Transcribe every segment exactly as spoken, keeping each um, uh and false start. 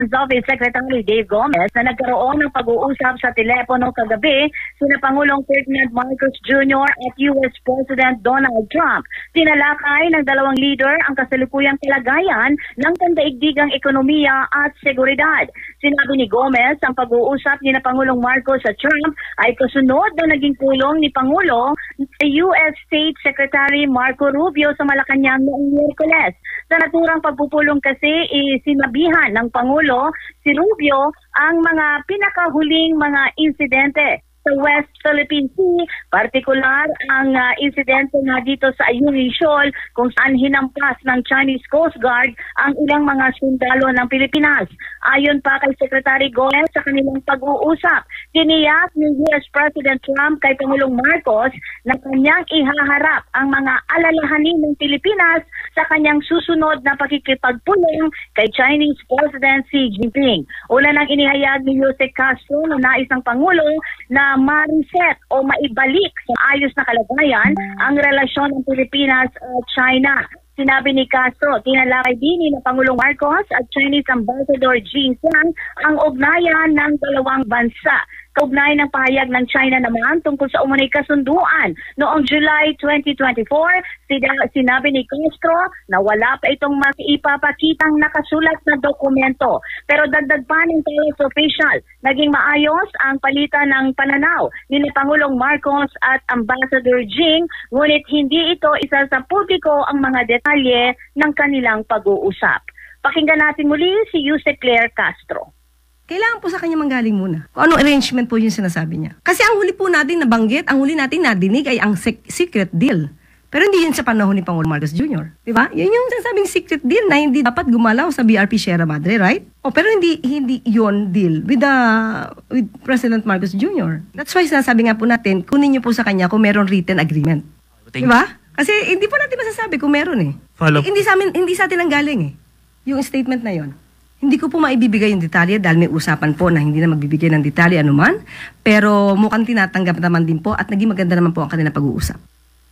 Office Secretary Dave Gomez na nagkaroon ng pag-uusap sa telepono kagabi sina Pangulong Ferdinand Marcos Junior at U S President Donald Trump. Tinalakay ng dalawang leader ang kasalukuyang kalagayan ng pandaigdigang ekonomiya at seguridad. Sinabi ni Gomez ang pag-uusap ni na Pangulong Marcos at Trump ay kasunod na naging pulong ni Pangulo sa U S State Secretary Marco Rubio sa Malacanang noong Miyerkules. Sa naturang pagpupulong kasi, sinabihan ng Pangulo si Rubio ang mga pinakahuling mga insidente sa West Philippine Sea, partikular ang uh, insidente nga dito sa Ayungin Shoal kung saan hinampas ng Chinese Coast Guard ang ilang mga sundalo ng Pilipinas. Ayon pa kay Secretary Gomez sa kanilang pag-uusap, tiniyak ni U S President Trump kay Pangulong Marcos na kanyang ihaharap ang mga alalahanin ng Pilipinas sa kanyang susunod na pakikipagpulong kay Chinese President Xi Jinping. Una nang inihayag ni Jose Castro na nais ng Pangulo na ma-reset o maibalik sa ayos na kalagayan ang relasyon ng Pilipinas at China. Sinabi ni Castro, tinalakay din ni Pangulong Marcos at Chinese Ambassador Jin Xiang ang ugnayan ng dalawang bansa. Kaugnay ng pahayag ng China naman tungkol sa umunay kasunduan noong July twenty twenty-four, sinabi ni Castro na wala pa itong maipapakitang nakasulat na dokumento. Pero dagdag pa ng palace official, naging maayos ang palitan ng pananaw ni Pangulong Marcos at Ambassador Jing, ngunit hindi ito isa sa publiko ang mga detalye ng kanilang pag-uusap. Pakinggan natin muli si Yuse Claire Castro. Kailangan po sa kanya manggaling muna. Kung anong arrangement po yung sinasabi niya. Kasi ang huli po natin nabanggit, ang huli natin nadinig ay ang sec- secret deal. Pero hindi yun sa panahon ni Pangulong Marcos Junior Diba? Yun yung sinasabing secret deal na hindi dapat gumalaw sa B R P Sierra Madre, right? O pero hindi hindi yun deal with the with President Marcos Junior That's why sinasabi nga po natin, kunin niyo po sa kanya kung meron written agreement. Diba? Kasi hindi po natin masasabi kung meron eh. eh hindi sa amin, hindi sa atin ang galing eh. Yung statement na yon. Hindi ko po maibibigay yung detalye dahil may usapan po na hindi na magbibigay ng detalye anuman. Pero mukhang tinatanggap naman din po at naging maganda naman po ang kanilang pag-uusap.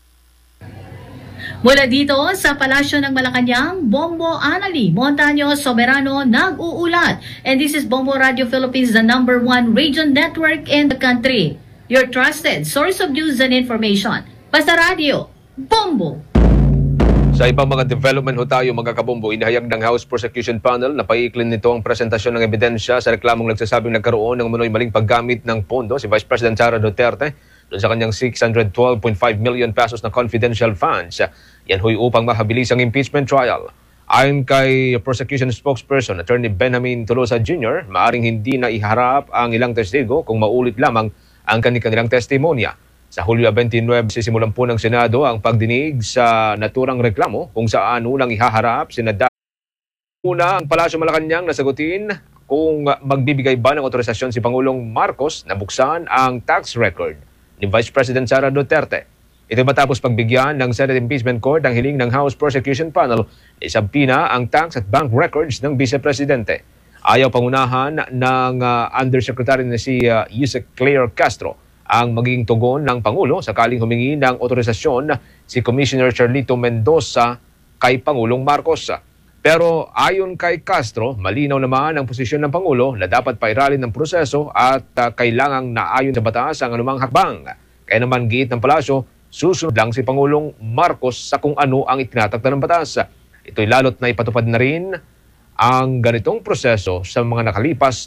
Mula dito sa Palasyo ng Malacanang, Bombo Anali Montaño Soberano nag-uulat. And this is Bombo Radio Philippines, the number one radio network in the country. Your trusted source of news and information. Basta Radio, Bombo! Sa ibang mga development ho tayo mga kabombo, inihayag ng House Prosecution Panel na paiiklin nito ang presentasyon ng ebidensya sa reklamong nagsasabing nagkaroon ng umano'y maling paggamit ng pondo si Vice President Sara Duterte doon sa kanyang six hundred twelve point five million pesos na confidential funds. Yan ho'y upang mahabilis ang impeachment trial. Ayon kay prosecution spokesperson Attorney Benjamin Tolosa Junior, maaring hindi na iharap ang ilang testigo kung maulit lamang ang kanilang testimonya. Sa Hulyo twenty-nine, sisimulan po ng Senado ang pagdinig sa naturang reklamo kung saan unang ihaharap sinada. Una, ang Palasyo Malacanang na sagutin kung magbibigay ba ng otorisasyon si Pangulong Marcos na buksan ang tax record ni Vice President Sara Duterte. Ito matapos pagbigyan ng Senate Impeachment Court ang hiling ng House Prosecution Panel na isabpina ang tax at bank records ng Vice Presidente. Ayaw pangunahan ng uh, Undersecretary na si uh, Yuse Claire Castro ang magiging tugon ng Pangulo sakaling humingi ng otorisasyon si Commissioner Charlito Mendoza kay Pangulong Marcos. Pero ayon kay Castro, malinaw naman ang posisyon ng Pangulo na dapat pairalin ng proseso at uh, kailangang naayon sa batas ang anumang hakbang. Kaya naman giit ng Palasyo, susunod lang si Pangulong Marcos sa kung ano ang itinatakda ng batas. Ito'y lalot na ipatupad na rin ang ganitong proseso sa mga nakalipas